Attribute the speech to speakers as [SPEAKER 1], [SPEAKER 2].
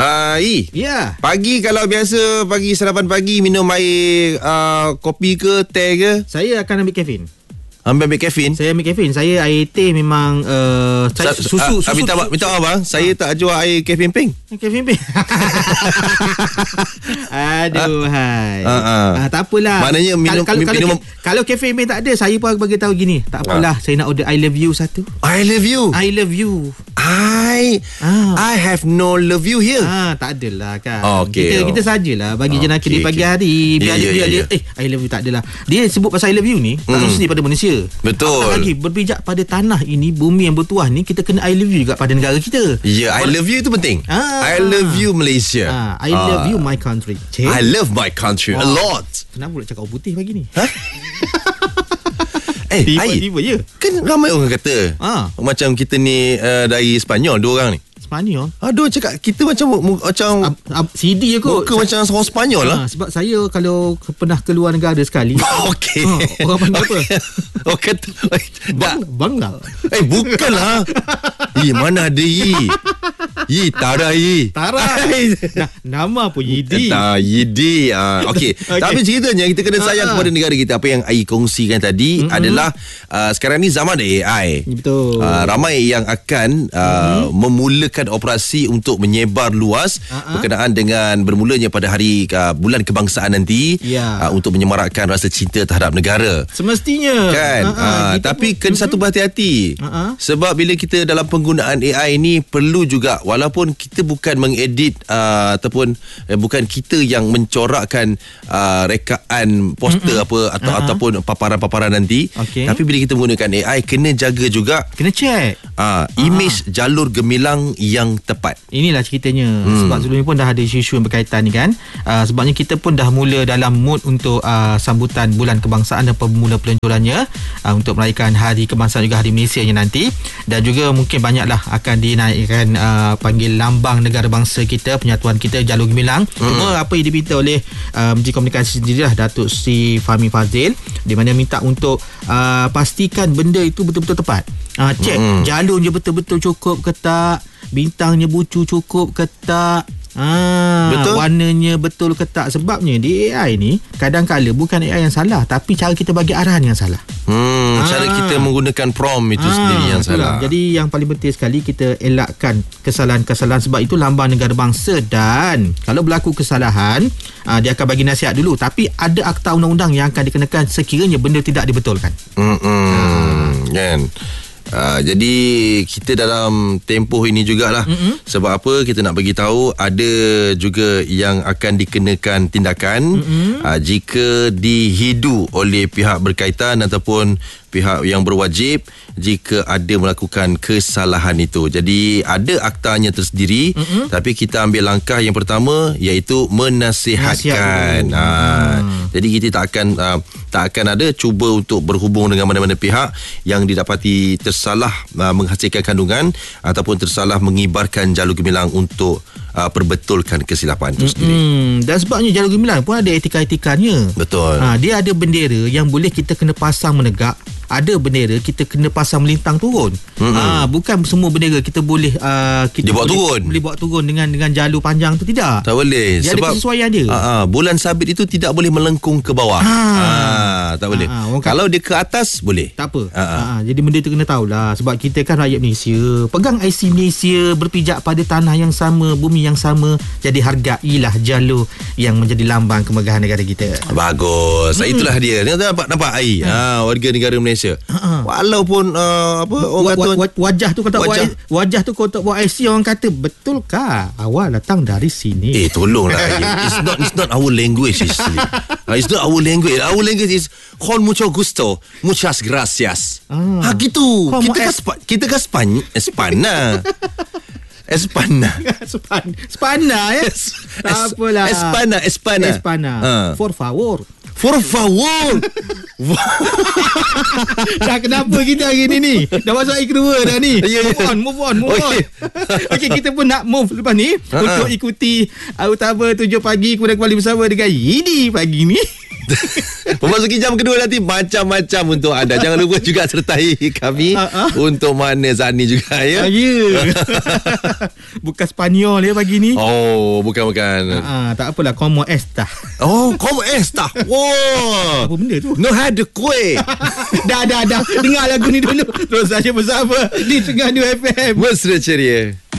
[SPEAKER 1] Hai.
[SPEAKER 2] Ya.
[SPEAKER 1] Pagi kalau biasa pagi sarapan pagi minum air kopi ke teh ke?
[SPEAKER 2] Saya akan ambil kafein.
[SPEAKER 1] Ambil kafein?
[SPEAKER 2] Saya ambil kafein. Saya air teh memang saya susu.
[SPEAKER 1] Minta maaf bang, saya tak jual air kafein pink.
[SPEAKER 2] Kafein pink. Aduh hai. Tak apalah.
[SPEAKER 1] Maknanya minum
[SPEAKER 2] kalau kafein pink tak ada, saya pun bagi tahu gini. Tak apalah, saya nak order I love you satu.
[SPEAKER 1] I love you.
[SPEAKER 2] I love you.
[SPEAKER 1] I have no love you here.
[SPEAKER 2] Tak adalah kan.
[SPEAKER 1] Okay.
[SPEAKER 2] Kita sajalah bagi jenaka di pagi hari. Biar dia I love you tak adalah. Dia sebut pasal I love you ni tak mesti pada manusia.
[SPEAKER 1] Betul.
[SPEAKER 2] Apatah lagi berpijak pada tanah ini, bumi yang bertuah ni, kita kena I love you juga pada negara kita.
[SPEAKER 1] Ya, I love you itu penting. I love you Malaysia.
[SPEAKER 2] I love you my country.
[SPEAKER 1] I love my country a lot.
[SPEAKER 2] Kenapa nak cakap orang putih pagi ni?
[SPEAKER 1] Tiba-tiba
[SPEAKER 2] ya.
[SPEAKER 1] Kan ramai orang kata macam kita ni dari Sepanyol, dua orang ni.
[SPEAKER 2] Spanyol.
[SPEAKER 1] Aduh, cakap kita macam
[SPEAKER 2] CD kot.
[SPEAKER 1] Muka macam orang Spanyol lah.
[SPEAKER 2] Sebab saya kalau pernah keluar negara sekali.
[SPEAKER 1] Okey.
[SPEAKER 2] Orang panggil apa?
[SPEAKER 1] Oh kata
[SPEAKER 2] Bangla.
[SPEAKER 1] Bukanlah. Mana ada Tara
[SPEAKER 2] Nama pun Yidi.
[SPEAKER 1] Yidi. Okey. Tapi ceritanya kita kena sayang kepada negara kita. Apa yang Ai kongsikan tadi adalah sekarang ni zaman AI.
[SPEAKER 2] Betul.
[SPEAKER 1] Ramai yang akan memulakan operasi untuk menyebar luas berkenaan dengan bermulanya pada hari bulan kebangsaan nanti untuk menyemarakkan rasa cinta terhadap negara.
[SPEAKER 2] Semestinya
[SPEAKER 1] kan. Tapi kena satu berhati-hati. Sebab bila kita dalam penggunaan AI ni perlu juga, walaupun kita bukan mengedit ataupun bukan kita yang mencorakkan rekaan poster ataupun paparan-paparan nanti, tapi bila kita menggunakan AI kena jaga juga,
[SPEAKER 2] kena check
[SPEAKER 1] image jalur gemilang yang tepat.
[SPEAKER 2] Inilah ceritanya. Sebab sebelum ni pun dah ada isu-isu yang berkaitan ni kan. Sebabnya kita pun dah mula dalam mood untuk sambutan bulan kebangsaan dan pemula peluncurannya untuk meraihkan hari kebangsaan juga hari Malaysia nya nanti. Dan juga mungkin banyaklah akan dinaikkan panggil lambang negara bangsa kita, penyatuan kita, jalur gemilang. Cuma apa yang diminta oleh Menteri Komunikasi sendirilah, Datuk Sri Fahmi Fadzil, di mana minta untuk pastikan benda itu betul-betul tepat. Cek jalurnya betul-betul cukup ke tak, bintangnya bucu cukup ke tak, betul? Warnanya betul ke tak. Sebabnya di AI ni kadang-kadang bukan AI yang salah, tapi cara kita bagi arahan yang salah.
[SPEAKER 1] Cara kita menggunakan prompt itu sendiri yang salah.
[SPEAKER 2] Jadi yang paling penting sekali kita elakkan kesalahan-kesalahan. Sebab itu lambang negara bangsa, dan kalau berlaku kesalahan dia akan bagi nasihat dulu, tapi ada akta undang-undang yang akan dikenakan sekiranya benda tidak dibetulkan.
[SPEAKER 1] Kan. Jadi kita dalam tempoh ini jugalah. Sebab apa, kita nak bagi tahu ada juga yang akan dikenakan tindakan jika dihidu oleh pihak berkaitan ataupun pihak yang berwajib jika ada melakukan kesalahan itu. Jadi ada aktanya tersendiri, tapi kita ambil langkah yang pertama iaitu menasihatkan. Jadi kita tak akan ada cuba untuk berhubung dengan mana-mana pihak yang didapati tersalah menghasilkan kandungan ataupun tersalah mengibarkan jalur gemilang untuk perbetulkan kesilapan itu sendiri.
[SPEAKER 2] Dan sebabnya jalur gemilang pun ada etika-etikanya.
[SPEAKER 1] Betul.
[SPEAKER 2] Dia ada bendera yang boleh kita kena pasang menegak, ada bendera kita kena pasang melintang turun. Bukan semua bendera kita boleh boleh bawa turun dengan jalur panjang tu, tidak.
[SPEAKER 1] Tak boleh.
[SPEAKER 2] Dia
[SPEAKER 1] sebab
[SPEAKER 2] ada kesesuaian dia.
[SPEAKER 1] Bulan sabit itu tidak boleh melengkung ke bawah. Tak boleh. Kalau dia ke atas boleh.
[SPEAKER 2] Tak apa. Jadi benda tu kena tahulah. Sebab kita kan rakyat Malaysia, pegang IC Malaysia, berpijak pada tanah yang sama, bumi yang sama. Jadi hargailah jalur yang menjadi lambang kemegahan negara kita.
[SPEAKER 1] Bagus. Itulah dia. Nampak Ai, warga negara Malaysia. Walaupun orang kata
[SPEAKER 2] wajah tu wajah tu kau tak buat IC, orang kata betulkah awak datang dari sini?
[SPEAKER 1] Tolonglah. It's not our language. It's not our language. Our language is con mucho gusto, muchas gracias. Gitu. Kita kan Espana.
[SPEAKER 2] Spana ya. Tak apalah. Espana. For favor. Dah kenapa kita hari ni dah masuk hari kedua dah ni. Move on. Okey, kita pun nak move lepas ni untuk ikuti Utama 7 pagi, kemudian kembali bersama dengan Yidi pagi ni.
[SPEAKER 1] Memasuki jam kedua nanti macam-macam untuk anda. Jangan lupa juga sertai kami untuk mana Zani juga ya.
[SPEAKER 2] Bukan Spanyol ya pagi ni.
[SPEAKER 1] Oh, bukan.
[SPEAKER 2] Tak apalah, como esta.
[SPEAKER 1] Oh, como esta. Wow.
[SPEAKER 2] Apa benda tu?
[SPEAKER 1] No ada kuih.
[SPEAKER 2] Dah. Dengar lagu ni dulu. Terus saja bersama di Tengah 2 FM.
[SPEAKER 1] Mesra ceria.